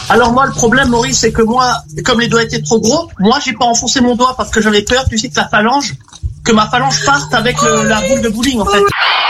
Alors moi, le problème, Maurice, c'est que moi, comme les doigts étaient trop gros, moi, j'ai pas enfoncé mon doigt parce que j'avais peur, tu sais, que ma phalange parte avec la boule de bowling, en fait.